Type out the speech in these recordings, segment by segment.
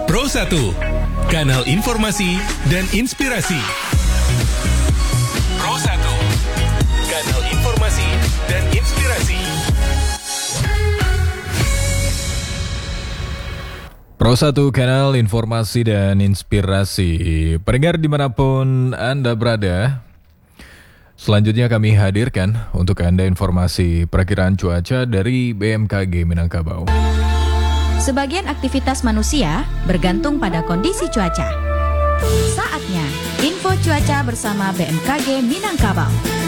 Pro 1, kanal informasi dan inspirasi. Pro 1, kanal informasi dan inspirasi. Pro 1, kanal informasi dan inspirasi. Pendengar dimanapun Anda berada, selanjutnya kami hadirkan untuk Anda informasi perakiraan cuaca dari BMKG Minangkabau. Sebagian aktivitas manusia bergantung pada kondisi cuaca. Saatnya info cuaca bersama BMKG Minangkabau.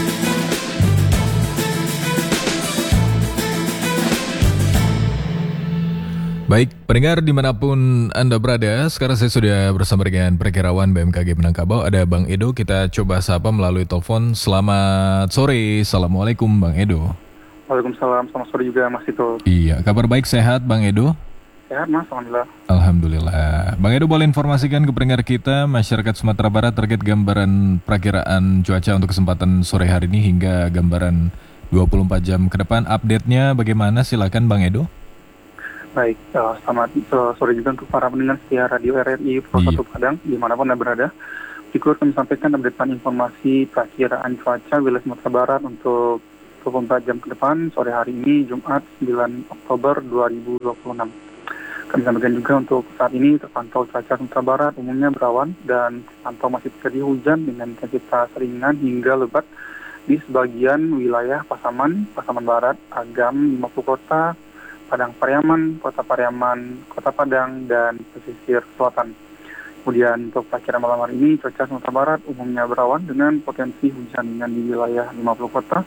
Baik, pendengar dimanapun Anda berada, sekarang saya sudah bersama dengan perakirawan BMKG Minangkabau, ada Bang Edo. Kita coba sapa melalui telepon. Selamat sore, Assalamualaikum Bang Edo. Waalaikumsalam, selamat sore juga Mas Tito. Iya, kabar baik, sehat Bang Edo? Sehat Mas, Alhamdulillah. Alhamdulillah. Bang Edo boleh informasikan ke pendengar kita, masyarakat Sumatera Barat terkait gambaran perakiraan cuaca untuk kesempatan sore hari ini hingga gambaran 24 jam ke depan. Update-nya bagaimana? Silakan Bang Edo. Baik, selamat sore juga untuk para pendengar setia Radio RRI Pro 1 Padang, dimanapun Anda berada. Berikut kami sampaikan updatean informasi perakiraan cuaca wilayah Sumatera Barat untuk 24 jam ke depan, sore hari ini, Jumat 9 Oktober 2026. Kami sampaikan juga untuk saat ini terpantau cuaca Sumatera Barat umumnya berawan dan terpantau masih terjadi hujan dengan intensitas ringan hingga lebat di sebagian wilayah Pasaman Barat, Agam, 50 Kota, Padang Pariaman, Kota Pariaman, Kota Padang, dan pesisir selatan. Kemudian untuk perkiraan malam hari ini, cuaca Sumatera Barat umumnya berawan dengan potensi hujan ringan di wilayah 50 Kota,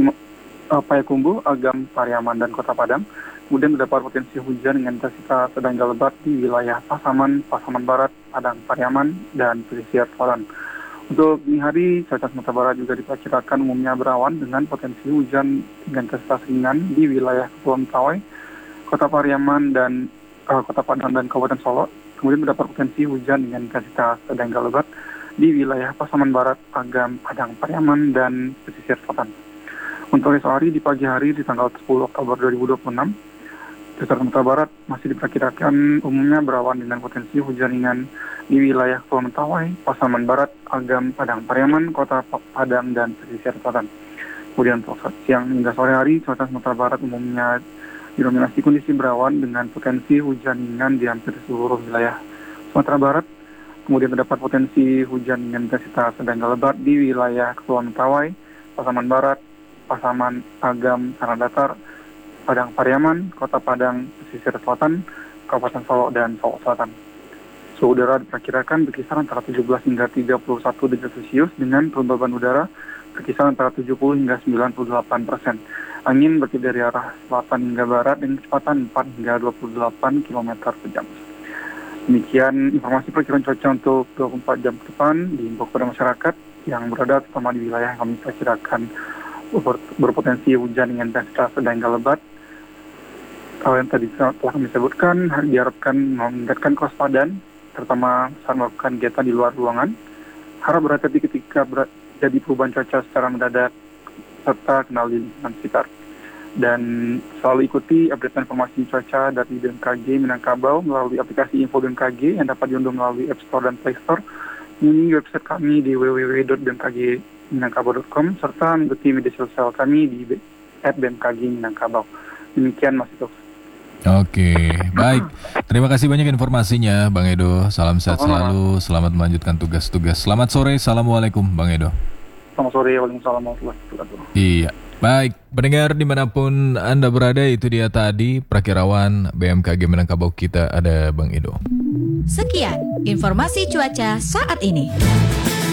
Payakumbuh, Agam, Pariaman, dan Kota Padang. Kemudian terdapat potensi hujan dengan intensitas sedang hingga lebat di wilayah Pasaman Barat, Padang Pariaman, dan pesisir selatan. Untuk dini hari, cuaca Sumatera Barat juga diperkirakan umumnya berawan dengan potensi hujan dengan intensitas ringan di wilayah Kepulauan Mentawai, Kota Pariaman, dan Kota Padang dan Kabupaten Solo. Kemudian terdapat potensi hujan dengan intensitas sedang hingga lebat di wilayah Pasaman Barat, Agam, Padang Pariaman, dan pesisir selatan. Untuk esok hari di pagi hari di tanggal 10 Oktober 2026, cuaca Sumatera Barat masih diperkirakan umumnya berawan dengan potensi hujan ringan di wilayah Kepulauan Mentawai, Pasaman Barat, Agam, Padang Pariaman, Kota Padang, dan pesisir selatan. Kemudian untuk siang hingga sore hari, cuaca Sumatera Barat umumnya didominasi kondisi berawan dengan potensi hujan ringan di hampir seluruh wilayah Sumatera Barat. Kemudian terdapat potensi hujan dengan intensitas sedang hingga lebat di wilayah Kepulauan Mentawai, Pasaman Barat, Pasaman, Agam, Tanah Datar, Padang Pariaman, Kota Padang, pesisir selatan, Kabupaten Solo, dan Solo Selatan. Suhu udara diperkirakan berkisar antara 17 hingga 31 derajat Celcius dengan kelembaban udara berkisar antara 70 hingga 98%. Angin bertiup dari arah selatan hingga barat dengan kecepatan 4 hingga 28 km per jam. Demikian informasi perkiraan cuaca untuk 24 jam ke depan diimbau kepada masyarakat yang berada terutama di wilayah yang kami perkirakan berpotensi hujan dengan intensitas sedang hingga lebat. Kalau yang tadi telah kami sebutkan, diharapkan meningkatkan kewaspadaan, terutama saat melakukan kegiatan di luar ruangan. Harap berhati-hati ketika terjadi perubahan cuaca secara mendadak, serta kenali lingkungan sekitar. Dan selalu ikuti update informasi cuaca dari BMKG Minangkabau melalui aplikasi Info BMKG yang dapat diunduh melalui App Store dan Play Store. Ini website kami di www.bmkgminangkabau.com serta mengikuti media sosial kami di @bmkg Minangkabau. Demikian Mas Ito. Oke, baik. Terima kasih banyak informasinya Bang Edo. Salam sehat selalu, selamat melanjutkan tugas-tugas. Selamat sore, Assalamualaikum Bang Edo. Selamat sore, waalaikumsalam warahmatullahi wabarakatuh. Iya, baik. Pendengar dimanapun Anda berada, itu dia tadi perakirawan BMKG Minangkabau kita, ada Bang Edo. Sekian informasi cuaca saat ini.